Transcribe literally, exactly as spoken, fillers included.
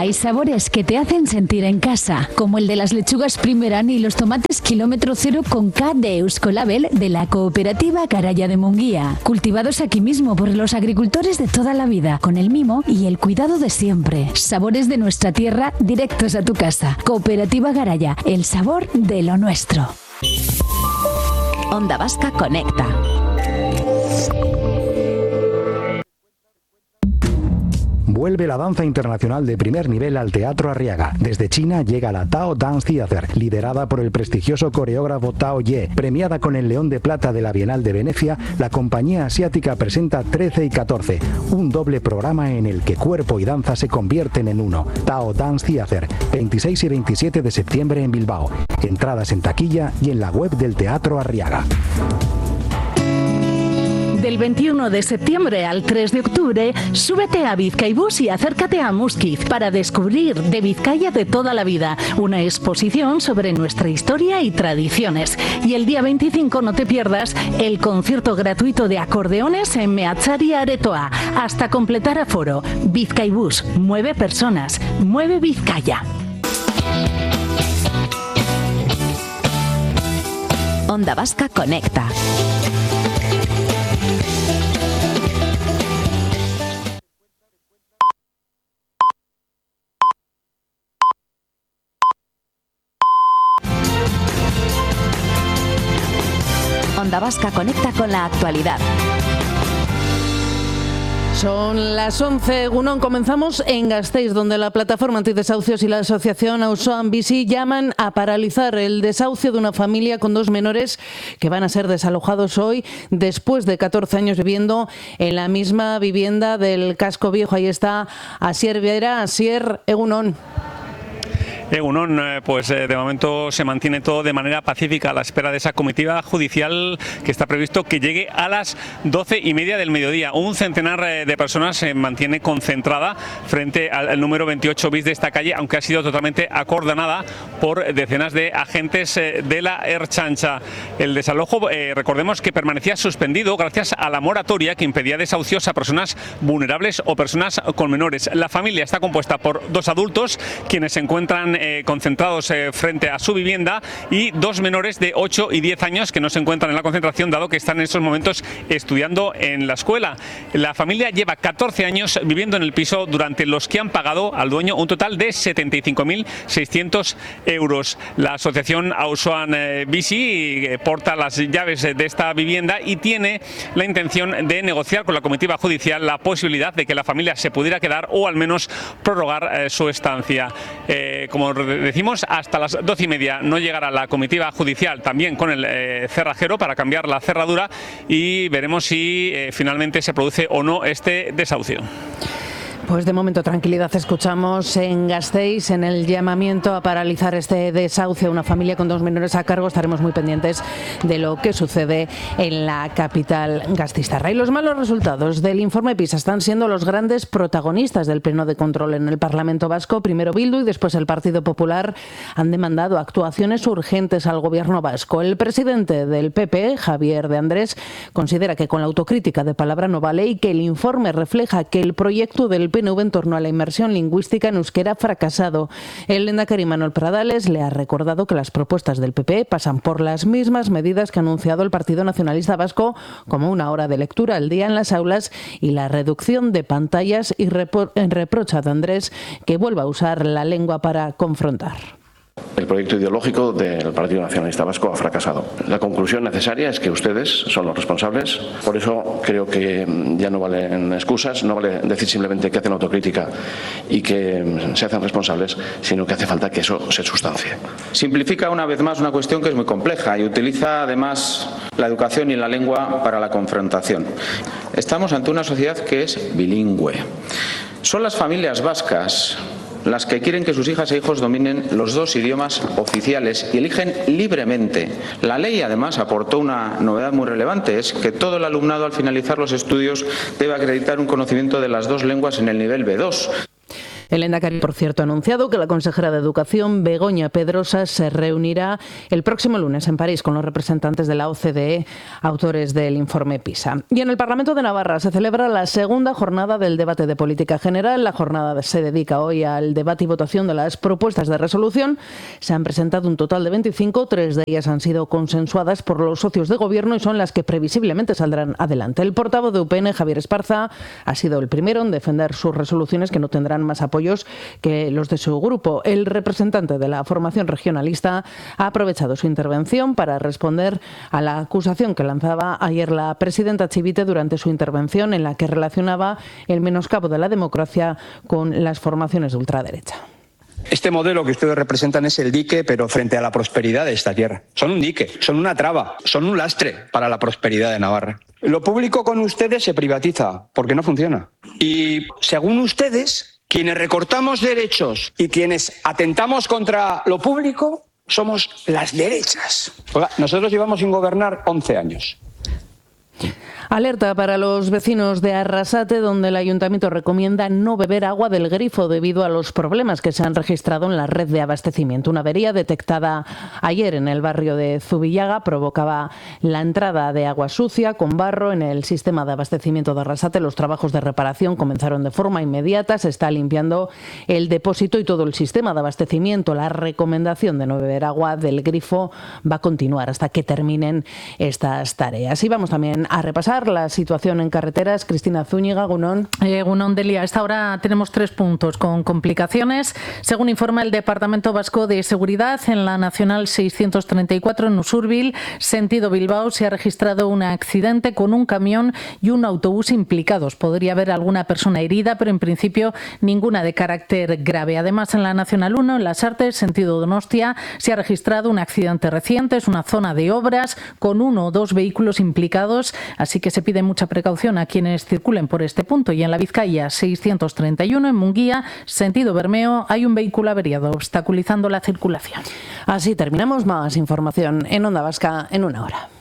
Hay sabores que te hacen sentir en casa, como el de las lechugas Primeran y los tomates kilómetro cero con K de Euskolabel de la cooperativa Garaya de Munguía. Cultivados aquí mismo por los agricultores de toda la vida, con el mimo y el cuidado de siempre. Sabores de nuestra tierra directos a tu casa. Cooperativa Garaya, el sabor de lo nuestro. Onda Vasca Conecta. Vuelve la danza internacional de primer nivel al Teatro Arriaga. Desde China llega la Tao Dance Theater, liderada por el prestigioso coreógrafo Tao Ye. Premiada con el León de Plata de la Bienal de Venecia, la compañía asiática presenta trece y catorce, un doble programa en el que cuerpo y danza se convierten en uno. Tao Dance Theater, veintiséis y veintisiete de septiembre en Bilbao. Entradas en taquilla y en la web del Teatro Arriaga. Del veintiuno de septiembre al tres de octubre, súbete a Bizkaibus y acércate a Muskiz para descubrir de Vizcaya de toda la vida, una exposición sobre nuestra historia y tradiciones. Y el día veinticinco no te pierdas el concierto gratuito de acordeones en Meatzari Aretoa, hasta completar aforo. Bizkaibus, mueve personas, mueve Vizcaya. Onda Vasca Conecta. Onda Vasca Conecta con la actualidad. Son las once, Gunón. Comenzamos en Gasteiz, donde la plataforma antidesahucios y la asociación Auzoan Bizi llaman a paralizar el desahucio de una familia con dos menores que van a ser desalojados hoy después de catorce años viviendo en la misma vivienda del Casco Viejo. Ahí está Asier Vera. Asier, Egunon. Egunon, pues de momento se mantiene todo de manera pacífica a la espera de esa comitiva judicial que está previsto que llegue a las doce y media del mediodía. Un centenar de personas se mantiene concentrada frente al número veintiocho bis de esta calle, aunque ha sido totalmente acordonada por decenas de agentes de la Ertzaintza. El desalojo, eh, recordemos que permanecía suspendido gracias a la moratoria que impedía desahucios a personas vulnerables o personas con menores. La familia está compuesta por dos adultos, quienes se encuentran Eh, concentrados eh, frente a su vivienda, y dos menores de ocho y diez años que no se encuentran en la concentración, dado que están en estos momentos estudiando en la escuela. La familia lleva catorce años viviendo en el piso, durante los que han pagado al dueño un total de setenta y cinco mil seiscientos euros. La asociación Auzoan eh, Bizi eh, porta las llaves de esta vivienda y tiene la intención de negociar con la comitiva judicial la posibilidad de que la familia se pudiera quedar o al menos prorrogar eh, su estancia. Eh, como decimos, hasta las doce y media no llegará la comitiva judicial, también con el eh, cerrajero, para cambiar la cerradura, y veremos si eh, finalmente se produce o no este desahucio. Pues de momento tranquilidad. Escuchamos en Gasteiz en el llamamiento a paralizar este desahucio a una familia con dos menores a cargo. Estaremos muy pendientes de lo que sucede en la capital gasteiztarra. Y los malos resultados del informe PISA están siendo los grandes protagonistas del pleno de control en el Parlamento Vasco. Primero Bildu y después el Partido Popular han demandado actuaciones urgentes al gobierno vasco. El presidente del P P, Javier de Andrés, considera que con la autocrítica de palabra no vale y que el informe refleja que el proyecto del P N V en torno a la inmersión lingüística en euskera ha fracasado. El lehendakari Manuel Pradales le ha recordado que las propuestas del P P pasan por las mismas medidas que ha anunciado el Partido Nacionalista Vasco, como una hora de lectura al día en las aulas y la reducción de pantallas, y repro- reprocha a Andrés que vuelva a usar la lengua para confrontar. El proyecto ideológico del Partido Nacionalista Vasco ha fracasado. La conclusión necesaria es que ustedes son los responsables. Por eso creo que ya no valen excusas, no vale decir simplemente que hacen autocrítica y que se hacen responsables, sino que hace falta que eso se sustancie. Simplifica una vez más una cuestión que es muy compleja y utiliza además la educación y la lengua para la confrontación. Estamos ante una sociedad que es bilingüe. Son las familias vascas las que quieren que sus hijas e hijos dominen los dos idiomas oficiales y eligen libremente. La ley además aportó una novedad muy relevante, es que todo el alumnado al finalizar los estudios debe acreditar un conocimiento de las dos lenguas en el nivel be dos. El Lehendakari, por cierto, ha anunciado que la consejera de Educación, Begoña Pedrosa, se reunirá el próximo lunes en París con los representantes de la O C D E, autores del informe PISA. Y en el Parlamento de Navarra se celebra la segunda jornada del debate de política general. La jornada se dedica hoy al debate y votación de las propuestas de resolución. Se han presentado un total de veinticinco, tres de ellas han sido consensuadas por los socios de gobierno y son las que previsiblemente saldrán adelante. El portavoz de U P N, Javier Esparza, ha sido el primero en defender sus resoluciones, que no tendrán más apoyos que los de su grupo. El representante de la formación regionalista ha aprovechado su intervención para responder a la acusación que lanzaba ayer la presidenta Chivite durante su intervención, en la que relacionaba el menoscabo de la democracia con las formaciones de ultraderecha. Este modelo que ustedes representan es el dique, pero frente a la prosperidad de esta tierra. Son un dique, son una traba, son un lastre para la prosperidad de Navarra. Lo público con ustedes se privatiza porque no funciona. Y según ustedes, quienes recortamos derechos y quienes atentamos contra lo público somos las derechas. Oiga, nosotros llevamos sin gobernar once años. Alerta para los vecinos de Arrasate, donde el ayuntamiento recomienda no beber agua del grifo debido a los problemas que se han registrado en la red de abastecimiento. Una avería detectada ayer en el barrio de Zubillaga provocaba la entrada de agua sucia con barro en el sistema de abastecimiento de Arrasate. Los trabajos de reparación comenzaron de forma inmediata. Se está limpiando el depósito y todo el sistema de abastecimiento. La recomendación de no beber agua del grifo va a continuar hasta que terminen estas tareas. Y vamos también a repasar la situación en carreteras. Cristina Zúñiga, Gunón. Eh, Gunón, Delia, a esta hora tenemos tres puntos con complicaciones. Según informa el Departamento Vasco de Seguridad, en la Nacional seiscientos treinta y cuatro en Usurbil, sentido Bilbao, se ha registrado un accidente con un camión y un autobús implicados. Podría haber alguna persona herida, pero en principio ninguna de carácter grave. Además, en la Nacional uno, en Las Artes, sentido Donostia, se ha registrado un accidente reciente. Es una zona de obras con uno o dos vehículos implicados, así que se pide mucha precaución a quienes circulen por este punto. Y en la Vizcaya seiscientos treinta y uno, en Munguía, sentido Bermeo, hay un vehículo averiado obstaculizando la circulación. Así terminamos. Más información en Onda Vasca en una hora.